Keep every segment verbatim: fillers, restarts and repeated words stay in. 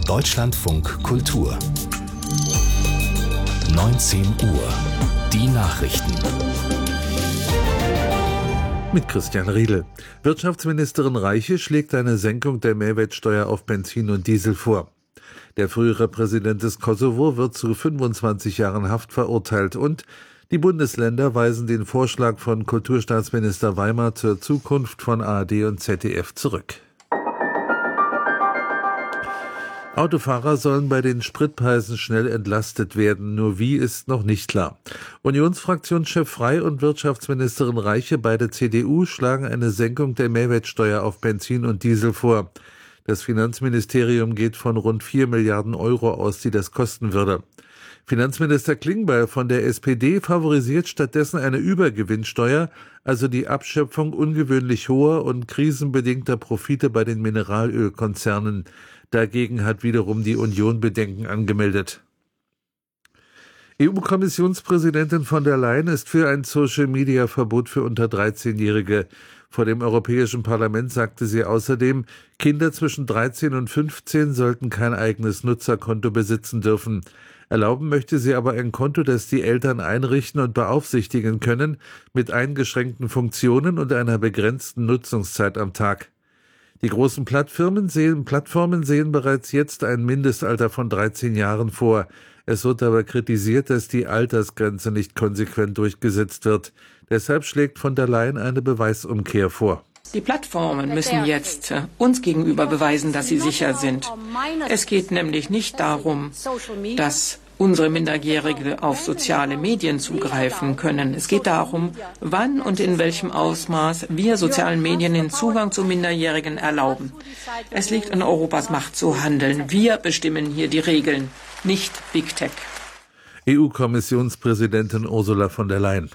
Deutschlandfunk Kultur neunzehn Uhr. Die Nachrichten. Mit Christian Riedel. Wirtschaftsministerin Reiche schlägt eine Senkung der Mehrwertsteuer auf Benzin und Diesel vor. Der frühere Präsident des Kosovo wird zu fünfundzwanzig Jahren Haft verurteilt und die Bundesländer weisen den Vorschlag von Kulturstaatsminister Weimar zur Zukunft von A R D und Z D F zurück. Autofahrer sollen bei den Spritpreisen schnell entlastet werden, nur wie ist noch nicht klar. Unionsfraktionschef Frey und Wirtschaftsministerin Reiche, beide C D U, schlagen eine Senkung der Mehrwertsteuer auf Benzin und Diesel vor. Das Finanzministerium geht von rund vier Milliarden Euro aus, die das kosten würde. Finanzminister Klingbeil von der S P D favorisiert stattdessen eine Übergewinnsteuer, also die Abschöpfung ungewöhnlich hoher und krisenbedingter Profite bei den Mineralölkonzernen. Dagegen hat wiederum die Union Bedenken angemeldet. E U-Kommissionspräsidentin von der Leyen ist für ein Social-Media-Verbot für unter dreizehnjährige. Vor dem Europäischen Parlament sagte sie außerdem, Kinder zwischen dreizehn und fünfzehn sollten kein eigenes Nutzerkonto besitzen dürfen. Erlauben möchte sie aber ein Konto, das die Eltern einrichten und beaufsichtigen können, mit eingeschränkten Funktionen und einer begrenzten Nutzungszeit am Tag. Die großen Plattformen sehen, Plattformen sehen bereits jetzt ein Mindestalter von dreizehn Jahren vor. Es wird aber kritisiert, dass die Altersgrenze nicht konsequent durchgesetzt wird. Deshalb schlägt von der Leyen eine Beweisumkehr vor. Die Plattformen müssen jetzt uns gegenüber beweisen, dass sie sicher sind. Es geht nämlich nicht darum, dass unsere Minderjährige auf soziale Medien zugreifen können. Es geht darum, wann und in welchem Ausmaß wir sozialen Medien den Zugang zu Minderjährigen erlauben. Es liegt an Europas Macht zu handeln. Wir bestimmen hier die Regeln, nicht Big Tech. E U-Kommissionspräsidentin Ursula von der Leyen.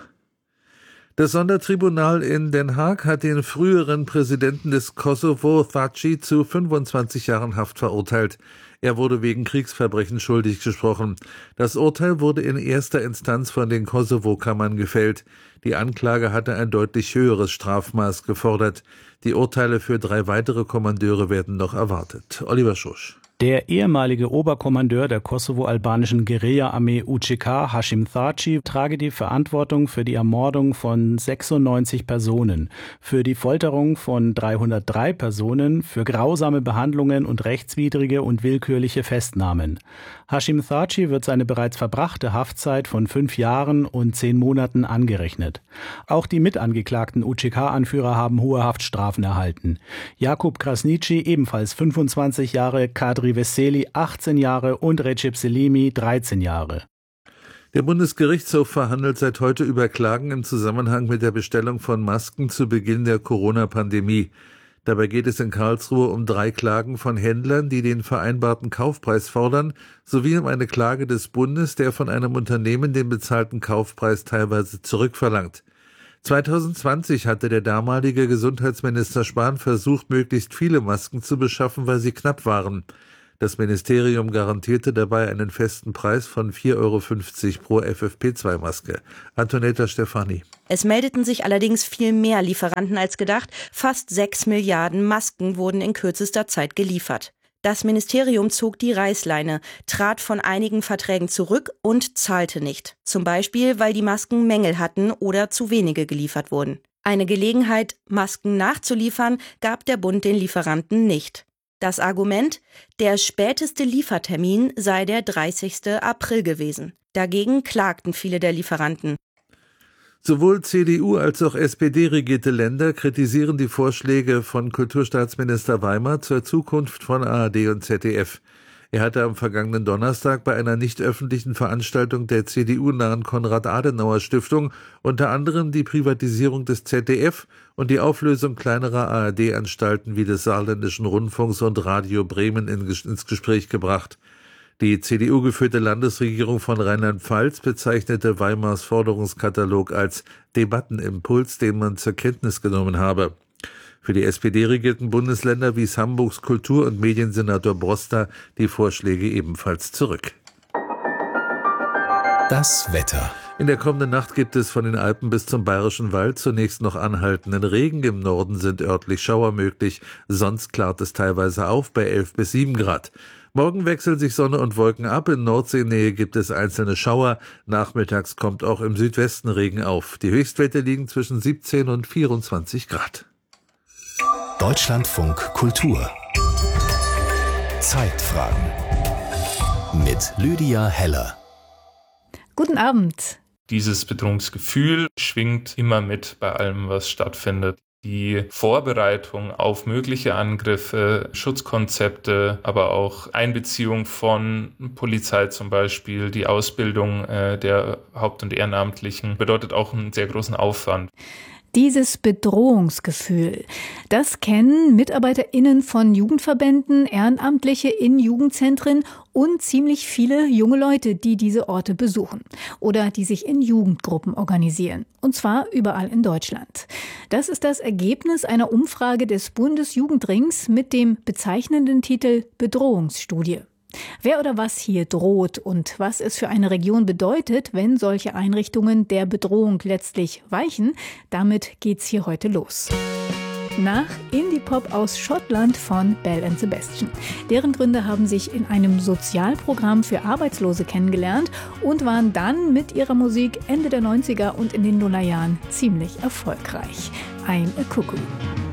Das Sondertribunal in Den Haag hat den früheren Präsidenten des Kosovo, Thaçi, zu fünfundzwanzig Jahren Haft verurteilt. Er wurde wegen Kriegsverbrechen schuldig gesprochen. Das Urteil wurde in erster Instanz von den Kosovo-Kammern gefällt. Die Anklage hatte ein deutlich höheres Strafmaß gefordert. Die Urteile für drei weitere Kommandeure werden noch erwartet. Oliver Schusch. Der ehemalige Oberkommandeur der kosovo-albanischen Guerilla-Armee U C K, Hashim Thaçi, trage die Verantwortung für die Ermordung von sechsundneunzig Personen, für die Folterung von dreihundertdrei Personen, für grausame Behandlungen und rechtswidrige und willkürliche Festnahmen. Hashim Thaçi wird seine bereits verbrachte Haftzeit von fünf Jahren und zehn Monaten angerechnet. Auch die mitangeklagten U C K-Anführer haben hohe Haftstrafen erhalten. Jakub Krasniqi ebenfalls fünfundzwanzig Jahre, Kadri Veseli achtzehn Jahre und Recep Selimi dreizehn Jahre. Der Bundesgerichtshof verhandelt seit heute über Klagen im Zusammenhang mit der Bestellung von Masken zu Beginn der Corona-Pandemie. Dabei geht es in Karlsruhe um drei Klagen von Händlern, die den vereinbarten Kaufpreis fordern, sowie um eine Klage des Bundes, der von einem Unternehmen den bezahlten Kaufpreis teilweise zurückverlangt. zweitausendzwanzig hatte der damalige Gesundheitsminister Spahn versucht, möglichst viele Masken zu beschaffen, weil sie knapp waren. Das Ministerium garantierte dabei einen festen Preis von vier Euro fünfzig pro F F P zwei Maske. Antonetta Stefani. Es meldeten sich allerdings viel mehr Lieferanten als gedacht. Fast sechs Milliarden Masken wurden in kürzester Zeit geliefert. Das Ministerium zog die Reißleine, trat von einigen Verträgen zurück und zahlte nicht. Zum Beispiel, weil die Masken Mängel hatten oder zu wenige geliefert wurden. Eine Gelegenheit, Masken nachzuliefern, gab der Bund den Lieferanten nicht. Das Argument: der späteste Liefertermin sei der dreißigsten April gewesen. Dagegen klagten viele der Lieferanten. Sowohl C D U als auch S P D-regierte Länder kritisieren die Vorschläge von Kulturstaatsminister Weimar zur Zukunft von A R D und Z D F. Er hatte am vergangenen Donnerstag bei einer nicht öffentlichen Veranstaltung der C D U-nahen Konrad-Adenauer-Stiftung unter anderem die Privatisierung des Z D F und die Auflösung kleinerer A R D-Anstalten wie des Saarländischen Rundfunks und Radio Bremen ins Gespräch gebracht. Die C D U-geführte Landesregierung von Rheinland-Pfalz bezeichnete Weimars Forderungskatalog als Debattenimpuls, den man zur Kenntnis genommen habe. Für die S P D-regierten Bundesländer wies Hamburgs Kultur- und Mediensenator Broster die Vorschläge ebenfalls zurück. Das Wetter. In der kommenden Nacht gibt es von den Alpen bis zum Bayerischen Wald zunächst noch anhaltenden Regen. Im Norden sind örtlich Schauer möglich, sonst klart es teilweise auf bei elf bis sieben Grad. Morgen wechseln sich Sonne und Wolken ab. In Nordseenähe gibt es einzelne Schauer. Nachmittags kommt auch im Südwesten Regen auf. Die Höchstwerte liegen zwischen siebzehn und vierundzwanzig Grad. Deutschlandfunk Kultur. Zeitfragen. Mit Lydia Heller. Guten Abend. Dieses Bedrohungsgefühl schwingt immer mit bei allem, was stattfindet. Die Vorbereitung auf mögliche Angriffe, Schutzkonzepte, aber auch Einbeziehung von Polizei zum Beispiel, die Ausbildung äh, der Haupt- und Ehrenamtlichen bedeutet auch einen sehr großen Aufwand. Dieses Bedrohungsgefühl, das kennen MitarbeiterInnen von Jugendverbänden, Ehrenamtliche in Jugendzentren und ziemlich viele junge Leute, die diese Orte besuchen oder die sich in Jugendgruppen organisieren. Und zwar überall in Deutschland. Das ist das Ergebnis einer Umfrage des Bundesjugendrings mit dem bezeichnenden Titel Bedrohungsstudie. Wer oder was hier droht und was es für eine Region bedeutet, wenn solche Einrichtungen der Bedrohung letztlich weichen, damit geht's hier heute los. Nach Indie-Pop aus Schottland von Belle and Sebastian. Deren Gründer haben sich in einem Sozialprogramm für Arbeitslose kennengelernt und waren dann mit ihrer Musik Ende der neunziger und in den Nullerjahren ziemlich erfolgreich. I'm a Cuckoo.